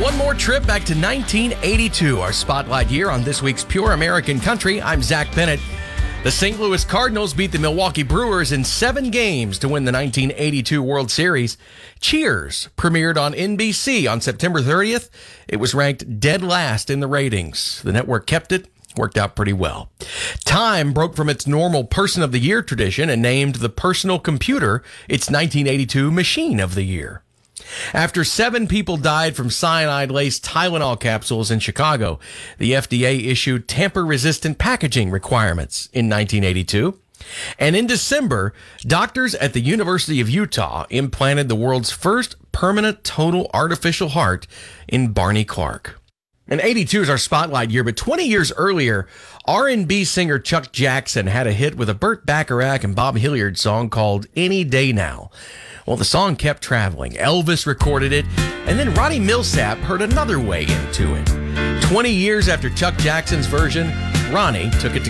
One more trip back to 1982, our spotlight year on this week's Pure American Country. I'm Zach Bennett. The St. Louis Cardinals beat the Milwaukee Brewers in 7 games to win the 1982 World Series. Cheers premiered on NBC on September 30th. It was ranked dead last in the ratings. The network kept it. Worked out pretty well. Time broke from its normal Person of the Year tradition and named the personal computer its 1982 Machine of the Year. After 7 people died from cyanide-laced Tylenol capsules in Chicago, the FDA issued tamper-resistant packaging requirements in 1982. And in December, doctors at the University of Utah implanted the world's first permanent total artificial heart in Barney Clark. And 82 is our spotlight year, but 20 years earlier, R&B singer Chuck Jackson had a hit with a Burt Bacharach and Bob Hilliard song called Any Day Now. Well, the song kept traveling. Elvis recorded it, and then Ronnie Milsap heard another way into it. 20 years after Chuck Jackson's version, Ronnie took it to